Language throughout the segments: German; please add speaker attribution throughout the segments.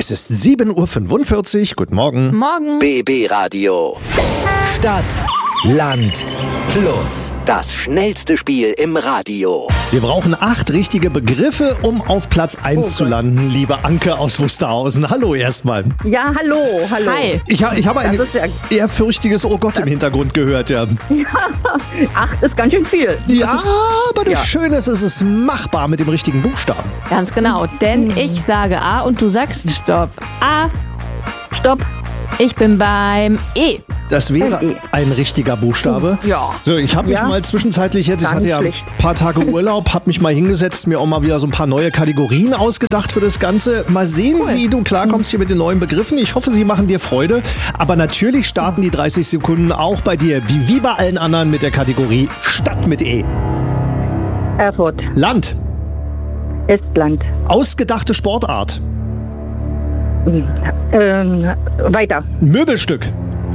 Speaker 1: Es ist 7.45 Uhr. Guten Morgen.
Speaker 2: Morgen.
Speaker 3: BB Radio. Stadt, Land, Plus. Das schnellste Spiel im Radio.
Speaker 1: Wir brauchen 8 richtige Begriffe, um auf Platz 1 zu landen, liebe Anke aus Wusterhausen. Hallo erstmal.
Speaker 4: Ja, hallo.
Speaker 2: Hi.
Speaker 1: Ich habe ein
Speaker 4: Das ist ja-
Speaker 1: ehrfürchtiges Oh Gott im Hintergrund gehört. Ja,
Speaker 4: 8 ist ganz schön viel.
Speaker 1: ja, aber das Schöne ist, es ist machbar mit dem richtigen Buchstaben.
Speaker 2: Ganz genau. Denn ich sage A und du sagst Stopp. A.
Speaker 4: Stopp.
Speaker 2: Ich bin beim E.
Speaker 1: Das wäre
Speaker 4: Okay.
Speaker 1: ein richtiger Buchstabe.
Speaker 2: Ja.
Speaker 1: So, ich habe mich
Speaker 4: Ja.
Speaker 1: mal zwischenzeitlich ich
Speaker 4: Gar
Speaker 1: hatte ja ein
Speaker 4: nicht schlecht.
Speaker 1: paar Tage Urlaub, habe mich mal hingesetzt, mir auch mal wieder so ein paar neue Kategorien ausgedacht für das Ganze. Mal sehen, wie du klarkommst hier mit den neuen Begriffen. Ich hoffe, sie machen dir Freude. Aber natürlich starten die 30 Sekunden auch bei dir, wie bei allen anderen, mit der Kategorie Stadt mit E.
Speaker 4: Erfurt.
Speaker 1: Land.
Speaker 4: Estland.
Speaker 1: Ausgedachte Sportart.
Speaker 4: Weiter.
Speaker 1: Möbelstück.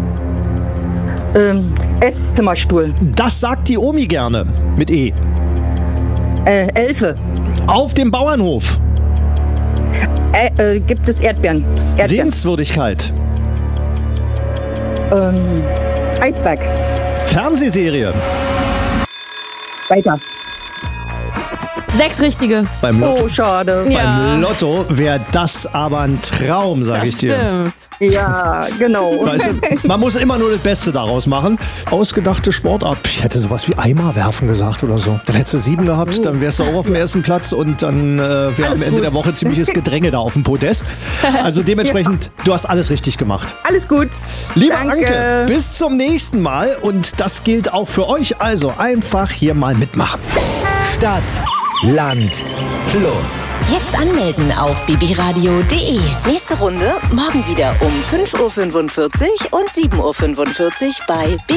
Speaker 4: Esszimmerstuhl.
Speaker 1: Das sagt die Omi gerne. Mit E.
Speaker 4: Elfe.
Speaker 1: Auf dem Bauernhof.
Speaker 4: Gibt es Erdbeeren?
Speaker 1: Sehenswürdigkeit.
Speaker 4: Eisberg.
Speaker 1: Fernsehserie.
Speaker 4: Weiter.
Speaker 2: 6 richtige.
Speaker 1: Beim Lotto.
Speaker 4: Oh, schade.
Speaker 2: Ja.
Speaker 1: Beim Lotto wäre das aber ein Traum, sag ich
Speaker 2: Das
Speaker 1: dir.
Speaker 2: stimmt.
Speaker 4: Ja, genau.
Speaker 1: Weißt du, man muss immer nur das Beste daraus machen. Ausgedachte Sportart. Ich hätte sowas wie Eimer werfen gesagt oder so. Dann hättest du 7 gehabt, dann wärst du auch auf dem ersten Platz und dann wäre am Ende der Woche ziemliches Gedränge da auf dem Podest. Also dementsprechend, du hast alles richtig gemacht.
Speaker 4: Alles gut.
Speaker 1: Liebe
Speaker 4: Danke.
Speaker 1: Anke, bis zum nächsten Mal und das gilt auch für euch. Also einfach hier mal mitmachen.
Speaker 3: Stadt, Land, Plus.
Speaker 5: Jetzt anmelden auf bbradio.de. Nächste Runde morgen wieder um 5.45 Uhr und 7.45 Uhr bei